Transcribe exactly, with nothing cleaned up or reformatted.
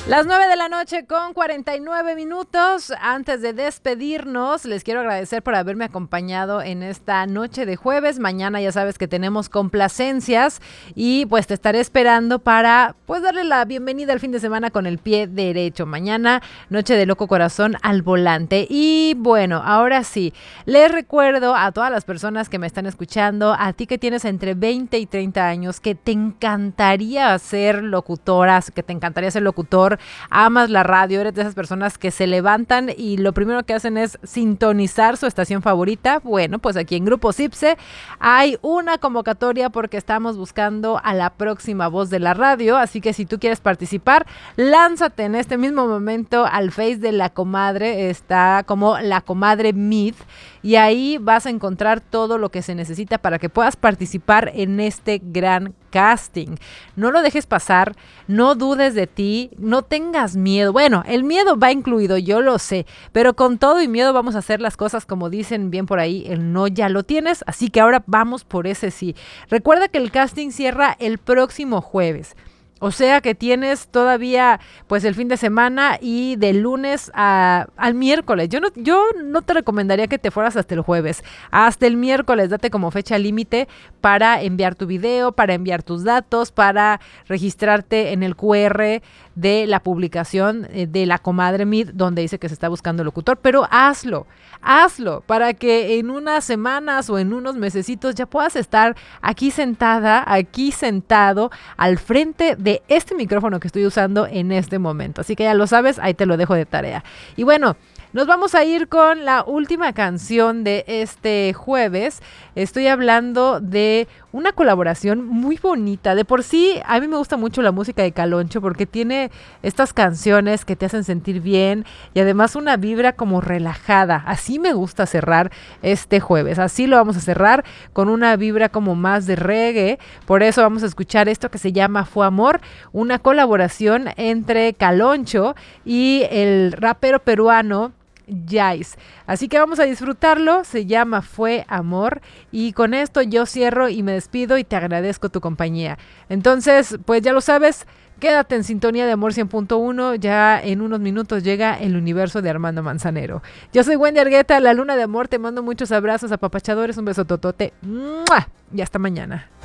Las nueve de la noche con cuarenta y nueve minutos. Antes de despedirnos, les quiero agradecer por haberme acompañado en esta noche de jueves. Mañana ya sabes que tenemos complacencias y pues te estaré esperando para pues darle la bienvenida al fin de semana con el pie derecho. Mañana, noche de loco corazón al volante. Y bueno, ahora sí, les recuerdo a todas las personas que me están escuchando, a ti que tienes entre veinte y treinta años, que te encantaría ser locutora, que te encantaría ser locutor, amas la radio, eres de esas personas que se levantan y lo primero que hacen es sintonizar su estación favorita. Bueno, pues aquí en Grupo Cipse hay una convocatoria porque estamos buscando a la próxima voz de la radio, así que si tú quieres participar, lánzate en este mismo momento al Face de La Comadre, está como La Comadre Mid, y ahí vas a encontrar todo lo que se necesita para que puedas participar en este gran casting. No lo dejes pasar, no dudes de ti, no tengas miedo. Bueno, el miedo va incluido, yo lo sé, pero con todo y miedo vamos a hacer las cosas como dicen bien por ahí, el no ya lo tienes, así que ahora vamos por ese sí. Recuerda que el casting cierra el próximo jueves. O sea que tienes todavía pues el fin de semana y del lunes a, al miércoles. Yo no, yo no te recomendaría que te fueras hasta el jueves. Hasta el miércoles date como fecha límite para enviar tu video, para enviar tus datos, para registrarte en el cu erre de la publicación de La Comadre Mid, donde dice que se está buscando locutor. Pero hazlo, hazlo para que en unas semanas o en unos mesecitos ya puedas estar aquí sentada, aquí sentado al frente de de este micrófono que estoy usando en este momento. Así que ya lo sabes, ahí te lo dejo de tarea. Y bueno, nos vamos a ir con la última canción de este jueves. Estoy hablando de una colaboración muy bonita. De por sí, a mí me gusta mucho la música de Caloncho porque tiene estas canciones que te hacen sentir bien y además una vibra como relajada. Así me gusta cerrar este jueves. Así lo vamos a cerrar con una vibra como más de reggae. Por eso vamos a escuchar esto que se llama Fue Amor, una colaboración entre Caloncho y el rapero peruano Jais. Así que vamos a disfrutarlo, se llama Fue Amor y con esto yo cierro y me despido y te agradezco tu compañía. Entonces, pues ya lo sabes, quédate en sintonía de Amor cien punto uno, ya en unos minutos llega el universo de Armando Manzanero. Yo soy Wendy Argueta, la Luna de Amor, te mando muchos abrazos apapachadores, un beso totote, ¡mua! Y hasta mañana.